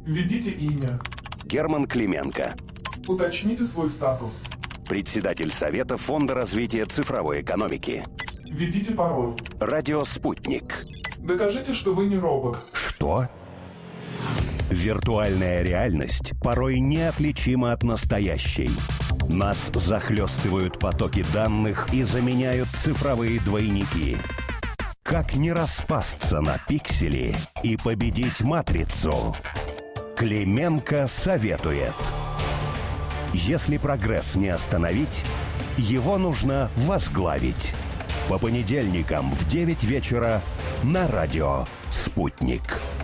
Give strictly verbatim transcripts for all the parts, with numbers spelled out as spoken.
Введите имя. Герман Клименко. Уточните свой статус. Председатель Совета Фонда развития цифровой экономики. Введите пароль. Радио «Спутник». Докажите, что вы не робот. Что? Виртуальная реальность порой неотличима от настоящей. Нас захлестывают потоки данных и заменяют цифровые двойники. Как не распасться на пиксели и победить матрицу? Клименко советует. Если прогресс не остановить, его нужно возглавить. По понедельникам в девять вечера на радио «Спутник».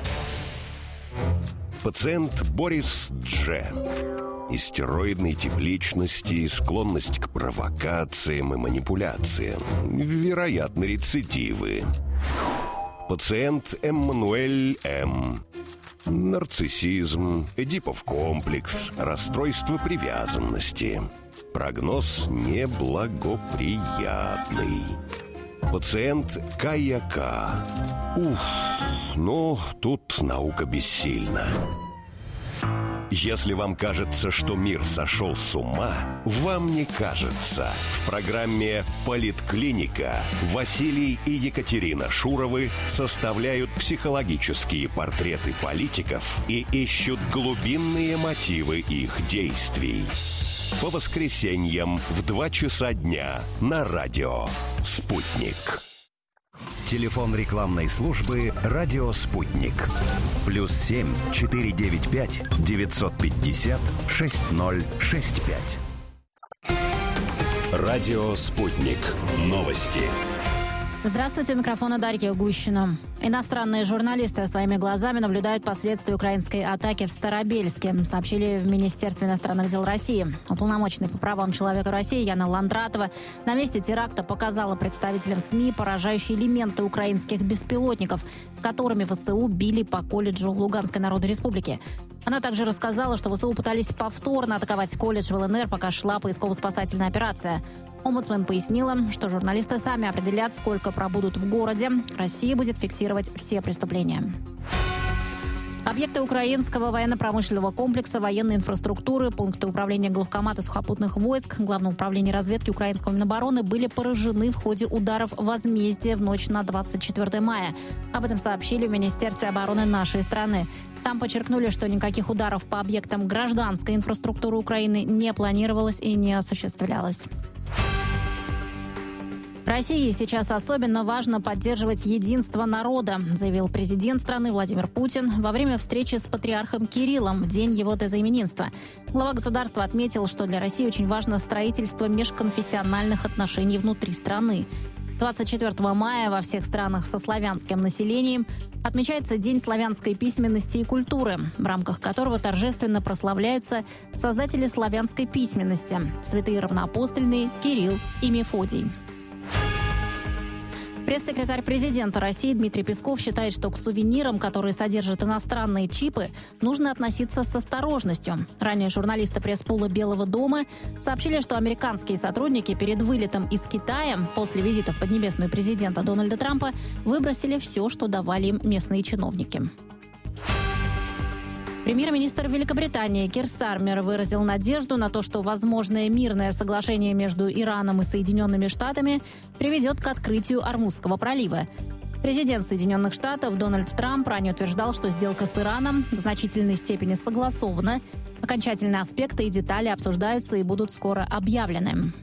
Пациент Борис Дж. Истероидной тип личности, склонность к провокациям и манипуляциям. Вероятно, рецидивы. Пациент Эммануэль М. Нарциссизм, Эдипов комплекс, расстройство привязанности. Прогноз неблагоприятный. Пациент Кая К. Уф, ну, тут наука бессильна. Если вам кажется, что мир сошел с ума, вам не кажется. В программе «Политклиника» Василий и Екатерина Шуровы составляют психологические портреты политиков и ищут глубинные мотивы их действий. По воскресеньям в два часа дня на радио «Спутник». Телефон рекламной службы «Радио Спутник». Плюс семь четыре девять пять девятьсот пятьдесят шесть ноль шесть пять. Радио «Спутник». Новости. Здравствуйте, у микрофона Дарья Гущина. Иностранные журналисты своими глазами наблюдают последствия украинской атаки в Старобельске, сообщили в Министерстве иностранных дел России. Уполномоченный по правам человека России Яна Ландратова на месте теракта показала представителям СМИ поражающие элементы украинских беспилотников, которыми ВСУ били по колледжу в Луганской Народной Республике. Она также рассказала, что ВСУ пытались повторно атаковать колледж в ЛНР, пока шла поисково-спасательная операция. Омбудсмен пояснила, что журналисты сами определят, сколько пробудут в городе. Россия будет фиксировать все преступления. Объекты украинского военно-промышленного комплекса, военной инфраструктуры, пункты управления главкомата сухопутных войск, Главного управления разведки украинского Минобороны были поражены в ходе ударов возмездия в ночь на двадцать четвёртое мая. Об этом сообщили в Министерстве обороны нашей страны. Там подчеркнули, что никаких ударов по объектам гражданской инфраструктуры Украины не планировалось и не осуществлялось. России сейчас особенно важно поддерживать единство народа, заявил президент страны Владимир Путин во время встречи с патриархом Кириллом в день его тезаименинства. Глава государства отметил, что для России очень важно строительство межконфессиональных отношений внутри страны. двадцать четвёртого мая во всех странах со славянским населением отмечается День славянской письменности и культуры, в рамках которого торжественно прославляются создатели славянской письменности – святые равноапостольные Кирилл и Мефодий. Пресс-секретарь президента России Дмитрий Песков считает, что к сувенирам, которые содержат иностранные чипы, нужно относиться с осторожностью. Ранее журналисты пресс-пула Белого дома сообщили, что американские сотрудники перед вылетом из Китая после визита в Поднебесную президента Дональда Трампа выбросили все, что давали им местные чиновники. Премьер-министр Великобритании Кир Стармер выразил надежду на то, что возможное мирное соглашение между Ираном и Соединенными Штатами приведет к открытию Ормузского пролива. Президент Соединенных Штатов Дональд Трамп ранее утверждал, что сделка с Ираном в значительной степени согласована. Окончательные аспекты и детали обсуждаются и будут скоро объявлены.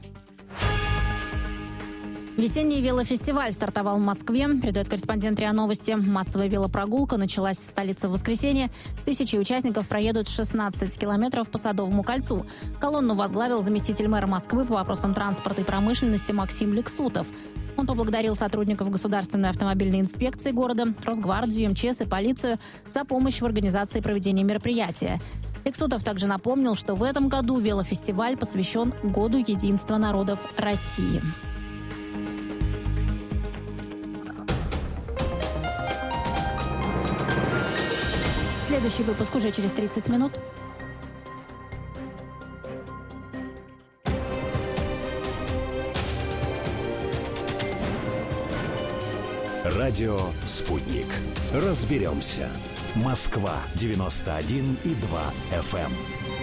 Весенний велофестиваль стартовал в Москве, передает корреспондент РИА Новости. Массовая велопрогулка началась в столице в воскресенье. Тысячи участников проедут шестнадцать километров по Садовому кольцу. Колонну возглавил заместитель мэра Москвы по вопросам транспорта и промышленности Максим Лексутов. Он поблагодарил сотрудников Государственной автомобильной инспекции города, Росгвардию, эм че эс и полицию за помощь в организации проведения мероприятия. Лексутов также напомнил, что в этом году велофестиваль посвящен Году единства народов России. Следующий выпуск уже через тридцать минут. Радио «Спутник». Разберемся. Москва девяносто один и два эф эм.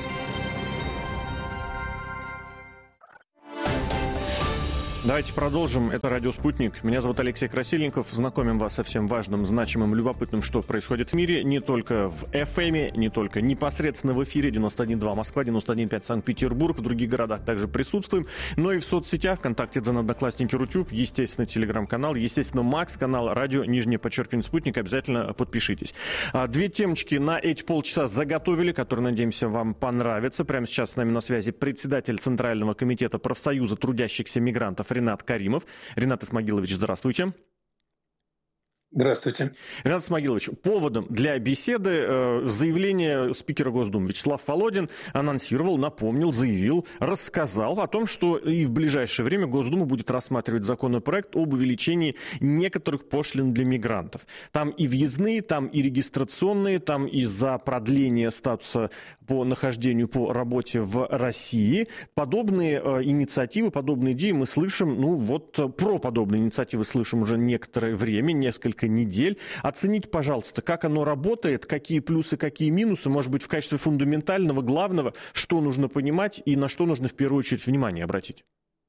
Давайте продолжим. Это «Радио Спутник». Меня зовут Алексей Красильников. Знакомим вас со всем важным, значимым, любопытным, что происходит в мире. Не только в эф эм, не только непосредственно в эфире. девяносто один и два Москва, девяносто один и пять Санкт-Петербург. В других городах также присутствуем. Но и в соцсетях. ВКонтакте, Дзен, Одноклассники, Рутюб. Естественно, Телеграм-канал. Естественно, Макс, канал «Радио», нижнее подчеркивание «Спутник». Обязательно подпишитесь. Две темочки на эти полчаса заготовили, которые, надеемся, вам понравятся. Прямо сейчас с нами на связи председатель Центрального комитета профсоюза трудящихся мигрантов Ренат Каримов. Ренат Исмагилович, здравствуйте. Здравствуйте. Ренат Исмагилович, поводом для беседы э, заявление спикера Госдумы Вячеслав Володин анонсировал, напомнил, заявил, рассказал о том, что и в ближайшее время Госдума будет рассматривать законопроект об увеличении некоторых пошлин для мигрантов. Там и въездные, там и регистрационные, там и за продление статуса по нахождению по работе в России. Подобные э, инициативы, подобные идеи мы слышим, ну вот э, про подобные инициативы слышим уже некоторое время, несколько недель. Оцените, пожалуйста, как оно работает, какие плюсы, какие минусы, может быть, в качестве фундаментального, главного, что нужно понимать и на что нужно в первую очередь внимание обратить.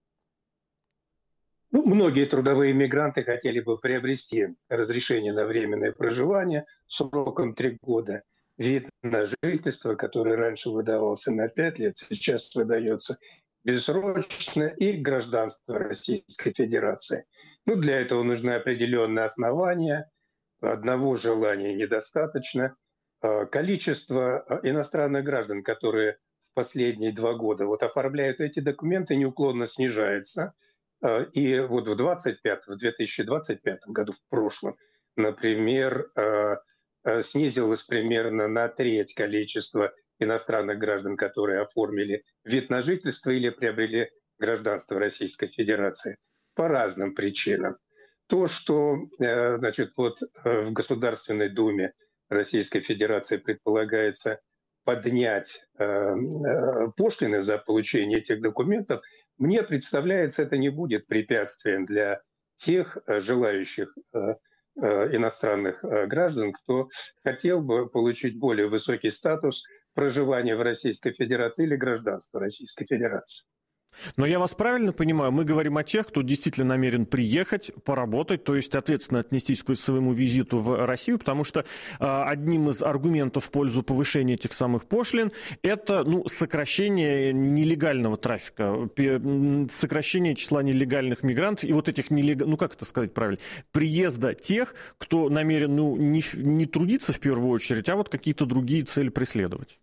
Ну, многие трудовые мигранты хотели бы приобрести разрешение на временное проживание сроком три года. Вид на жительство, который раньше выдавался на пять лет, сейчас выдается бессрочно, и гражданство Российской Федерации. Ну, для этого нужны определенные основания. Одного желания недостаточно. Количество иностранных граждан, которые в последние два года вот оформляют эти документы, неуклонно снижается. И вот в двадцать пятом, в две тысячи двадцать пятом году, в прошлом, например, снизилось примерно на треть количество иностранных граждан, которые оформили вид на жительство или приобрели гражданство Российской Федерации по разным причинам. То, что значит, вот в Государственной Думе Российской Федерации предполагается поднять пошлины за получение этих документов, мне представляется, это не будет препятствием для тех желающих иностранных граждан, кто хотел бы получить более высокий статус проживания в Российской Федерации или гражданства Российской Федерации. Но я вас правильно понимаю, мы говорим о тех, кто действительно намерен приехать, поработать, то есть ответственно отнестись к своему визиту в Россию, потому что э, одним из аргументов в пользу повышения этих самых пошлин это ну, сокращение нелегального трафика, сокращение числа нелегальных мигрантов и вот этих, нелег... ну как это сказать правильно, приезда тех, кто намерен ну, не, не трудиться в первую очередь, а вот какие-то другие цели преследовать.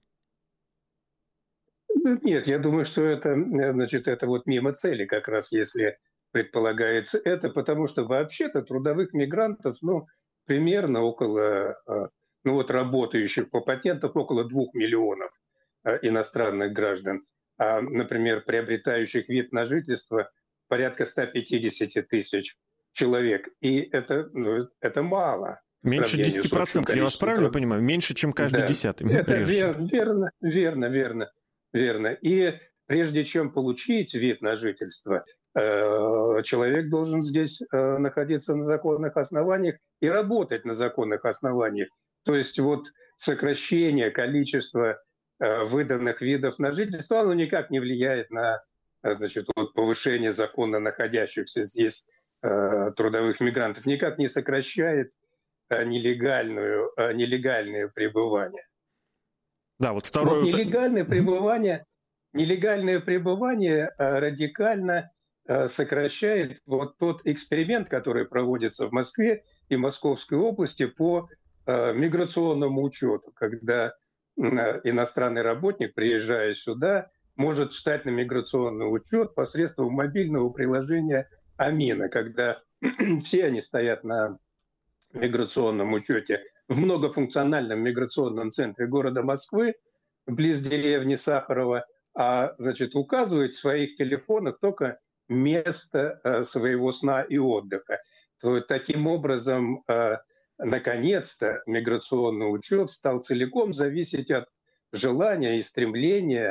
Нет, я думаю, что это, значит, это вот мимо цели как раз, если предполагается это, потому что вообще-то трудовых мигрантов, ну, примерно около, ну вот работающих по патентам около двух миллионов иностранных граждан, а, например, приобретающих вид на жительство порядка ста пятидесяти тысяч человек. И это, ну, это мало. Меньше десяти процентов, я вас правильно понимаю? Меньше, чем каждый да. десятый. Это вер, верно, верно, верно. Верно. И прежде чем получить вид на жительство, человек должен здесь находиться на законных основаниях и работать на законных основаниях. То есть вот сокращение количества выданных видов на жительство, оно никак не влияет на, значит, вот повышение законно находящихся здесь трудовых мигрантов, никак не сокращает нелегальную, нелегальное пребывание. Да, вот второе... Вот нелегальное пребывание, нелегальное пребывание радикально сокращает вот тот эксперимент, который проводится в Москве и Московской области по миграционному учету, когда иностранный работник, приезжая сюда, может встать на миграционный учет посредством мобильного приложения Амина, когда все они стоят на миграционном учете в многофункциональном миграционном центре города Москвы, близ деревни Сахарова, а значит, указывают в своих телефонах только место э, своего сна и отдыха. То, таким образом, э, наконец-то миграционный учет стал целиком зависеть от желания и стремления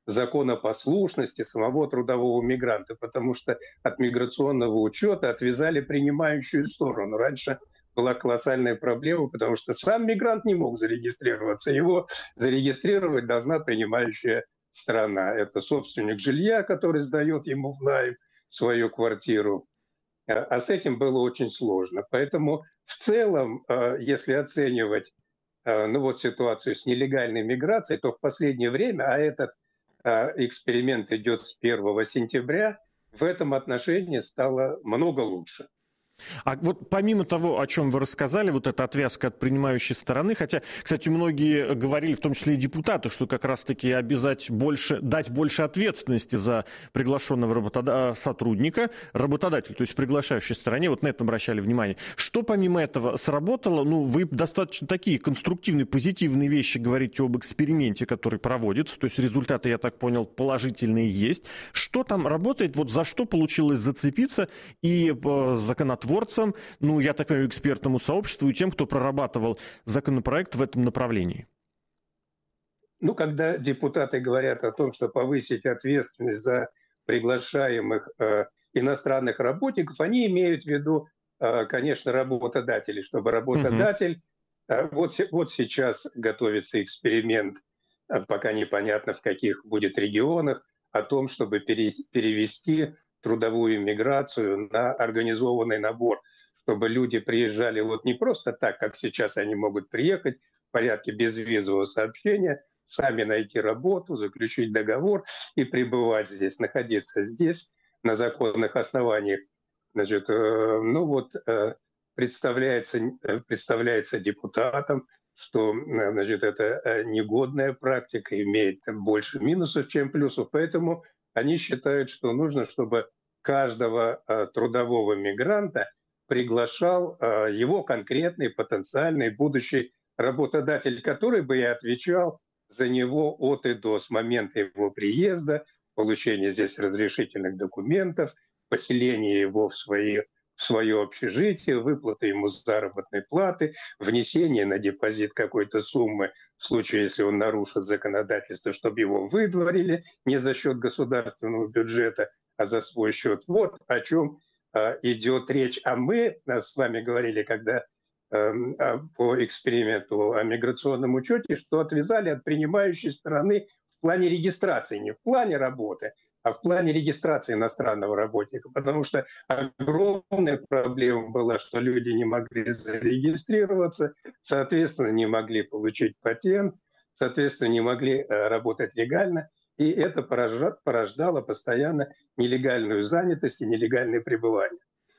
законопослушности самого трудового мигранта, потому что от миграционного учета отвязали принимающую сторону. Раньше была колоссальная проблема, потому что сам мигрант не мог зарегистрироваться. Его зарегистрировать должна принимающая страна. Это собственник жилья, который сдает ему в найм свою квартиру. А с этим было очень сложно. Поэтому в целом, если оценивать ну вот, ситуацию с нелегальной миграцией, то в последнее время, а этот эксперимент идет с первого сентября, в этом отношении стало много лучше. А вот помимо того, о чем вы рассказали, вот эта отвязка от принимающей стороны, хотя, кстати, многие говорили, в том числе и депутаты, что как раз-таки обязать больше, дать больше ответственности за приглашенного работода- сотрудника, работодатель, то есть приглашающей стороне, вот на это обращали внимание. Что помимо этого сработало? Ну, вы достаточно такие конструктивные, позитивные вещи говорите об эксперименте, который проводится, то есть результаты, я так понял, положительные есть. Что там работает, вот за что получилось зацепиться и э, законотворцам, ну, я так понимаю, экспертному сообществу и тем, кто прорабатывал законопроект в этом направлении? Ну, когда депутаты говорят о том, что повысить ответственность за приглашаемых э, иностранных работников, они имеют в виду, э, конечно, работодателей, чтобы работодатель... Э, вот, вот сейчас готовится эксперимент, э, пока непонятно в каких будет регионах, о том, чтобы пере, перевести трудовую миграцию на организованный набор, чтобы люди приезжали вот не просто так, как сейчас они могут приехать в порядке безвизового сообщения, сами найти работу, заключить договор и пребывать здесь, находиться здесь на законных основаниях. Значит, ну вот представляется, представляется депутатам, что, значит, это негодная практика, имеет больше минусов, чем плюсов, поэтому они считают, что нужно, чтобы каждого э, трудового мигранта приглашал э, его конкретный потенциальный будущий работодатель, который бы и отвечал за него от и до, с момента его приезда, получения здесь разрешительных документов, поселения его в, свои, в свое общежитие, выплаты ему заработной платы, внесение на депозит какой-то суммы в случае, если он нарушит законодательство, чтобы его выдворили не за счет государственного бюджета, а за свой счет. Вот о чем э, идет речь. А мы э, с вами говорили, когда э, по эксперименту о миграционном учете, что отвязали от принимающей стороны в плане регистрации, не в плане работы, а в плане регистрации иностранного работника. Потому что огромная проблема была, что люди не могли зарегистрироваться, соответственно, не могли получить патент, соответственно, не могли работать легально. И это порождало постоянно нелегальную занятость и нелегальное пребывание.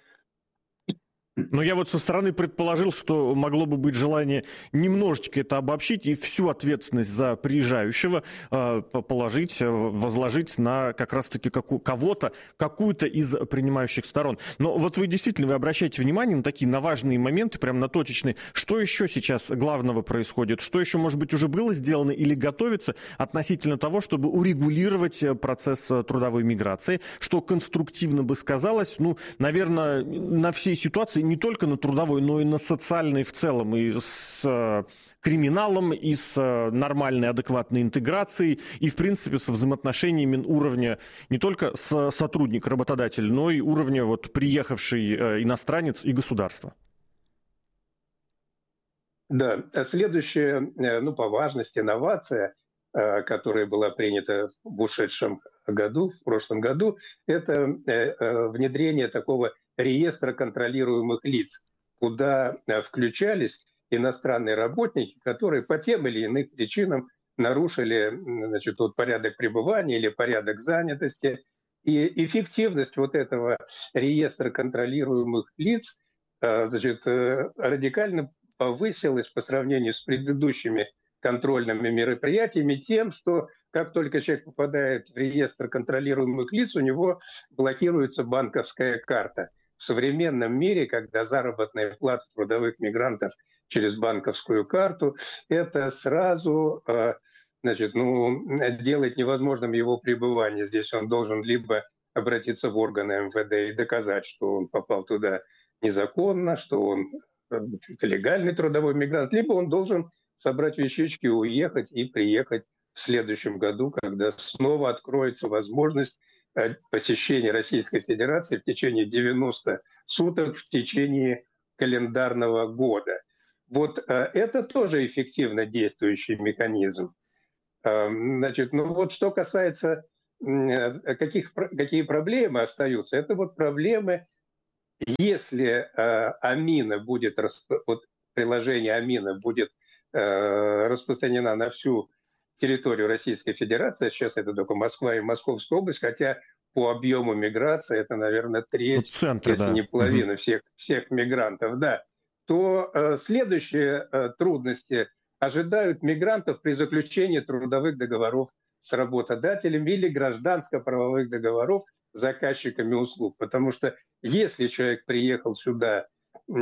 Но я вот со стороны предположил, что могло бы быть желание немножечко это обобщить и всю ответственность за приезжающего э, положить, возложить на как раз-таки каку- кого-то, какую-то из принимающих сторон. Но вот вы действительно вы обращаете внимание на такие, на важные моменты, прям на точечные. Что еще сейчас главного происходит? Что еще, может быть, уже было сделано или готовится относительно того, чтобы урегулировать процесс трудовой миграции? Что конструктивно бы сказалось? Ну, наверное, на всей ситуации не только на трудовой, но и на социальной в целом, и с э, криминалом, и с э, нормальной, адекватной интеграцией, и, в принципе, со взаимоотношениями уровня не только с сотрудник, работодатель, но и уровня вот, приехавший э, иностранец и государства. Да, следующая, ну, по важности инновация, э, которая была принята в ушедшем году, в прошлом году, это э, внедрение такого реестра контролируемых лиц, куда включались иностранные работники, которые по тем или иным причинам нарушили, значит, вот порядок пребывания или порядок занятости. И эффективность вот этого реестра контролируемых лиц, значит, радикально повысилась по сравнению с предыдущими контрольными мероприятиями тем, что как только человек попадает в реестр контролируемых лиц, у него блокируется банковская карта. В современном мире, когда заработная плата трудовых мигрантов через банковскую карту, это сразу, значит, ну, делает невозможным его пребывание. Здесь он должен либо обратиться в органы эм вэ дэ и доказать, что он попал туда незаконно, что он легальный трудовой мигрант, либо он должен собрать вещички, уехать и приехать в следующем году, когда снова откроется возможность посещения Российской Федерации в течение девяноста суток в течение календарного года. Вот это тоже эффективно действующий механизм. Значит, ну вот что касается каких, какие проблемы остаются, это вот проблемы, если Амина будет, вот приложение Амина будет распространено на всю территорию Российской Федерации, сейчас это только Москва и Московская область, хотя по объему миграции это, наверное, треть, центр, если да. не половина угу. всех, всех мигрантов, да, то э, следующие э, трудности ожидают мигрантов при заключении трудовых договоров с работодателем или гражданско-правовых договоров с заказчиками услуг. Потому что если человек приехал сюда э,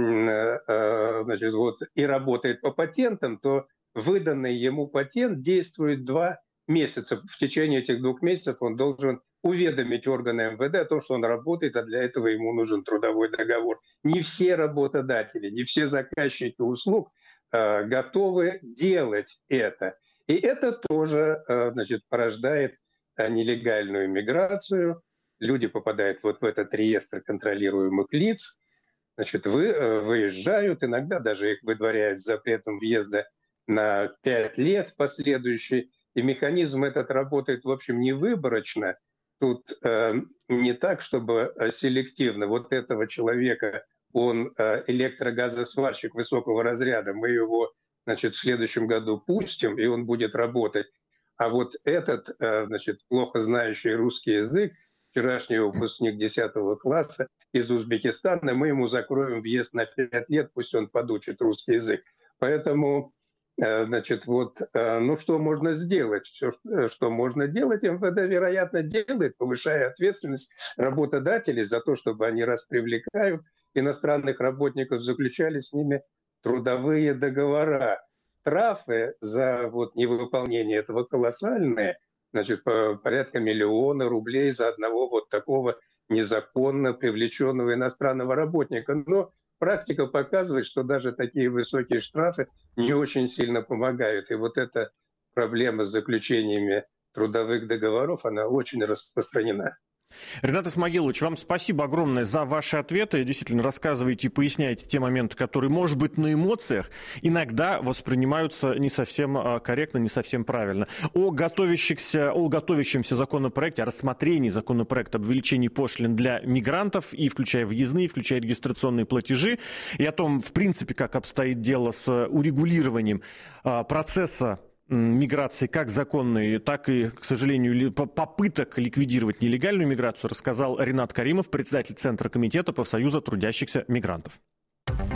э, значит, вот, и работает по патентам, то выданный ему патент действует два месяца. В течение этих двух месяцев он должен уведомить органы эм вэ дэ о том, что он работает, а для этого ему нужен трудовой договор. Не все работодатели, не все заказчики услуг э, готовы делать это. И это тоже э, значит, порождает э, нелегальную миграцию. Люди попадают вот в этот реестр контролируемых лиц, значит, вы, э, выезжают, иногда даже их выдворяют с запретом въезда на пять лет последующий. И механизм этот работает, в общем, не выборочно. Тут э, не так, чтобы селективно. Вот этого человека, он э, электрогазосварщик высокого разряда, мы его, значит, в следующем году пустим, и он будет работать. А вот этот, э, значит, плохо знающий русский язык, вчерашний выпускник десятого класса из Узбекистана, мы ему закроем въезд на пять лет, пусть он подучит русский язык. Поэтому... Значит, вот, ну что можно сделать? Все, что можно делать, эм вэ дэ, вероятно, делает, повышая ответственность работодателей за то, чтобы они, раз привлекают иностранных работников, заключали с ними трудовые договора. Штрафы за вот, невыполнение этого колоссальные, значит, порядка миллиона рублей за одного вот такого незаконно привлеченного иностранного работника. Но практика показывает, что даже такие высокие штрафы не очень сильно помогают. И вот эта проблема с заключениями трудовых договоров, она очень распространена. Ренат Исмагилович, вам спасибо огромное за ваши ответы. Действительно, рассказываете и поясняете те моменты, которые, может быть, на эмоциях иногда воспринимаются не совсем корректно, не совсем правильно. О готовящихся, о готовящемся законопроекте, о рассмотрении законопроекта об увеличении пошлин для мигрантов, и включая въездные, включая регистрационные платежи, и о том, в принципе, как обстоит дело с урегулированием процесса миграции как законной, так и, к сожалению, попыток ликвидировать нелегальную миграцию, рассказал Ренат Каримов, председатель Центра комитета профсоюза трудящихся мигрантов.